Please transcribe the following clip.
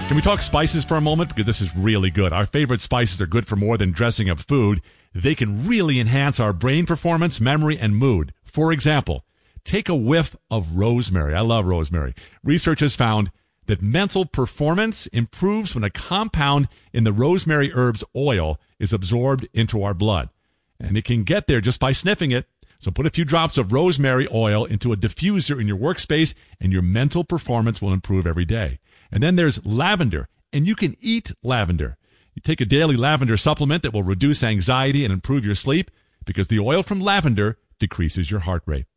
Can we talk spices for a moment? Because this is really good. Our favorite spices are good for more than dressing up food. They can really enhance our brain performance, memory, and mood. For example, take a whiff of rosemary. I love rosemary. Research has found that mental performance improves when a compound in the rosemary herb's oil is absorbed into our blood. And it can get there just by sniffing it. So put a few drops of rosemary oil into a diffuser in your workspace, and your mental performance will improve every day. And then there's lavender, and you can eat lavender. You take a daily lavender supplement that will reduce anxiety and improve your sleep because the oil from lavender decreases your heart rate.